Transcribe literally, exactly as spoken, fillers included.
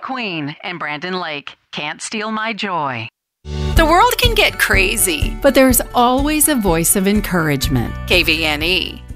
Queen and Brandon Lake. Can't Steal My Joy. The world can get crazy, but there's always a voice of encouragement. K V N E.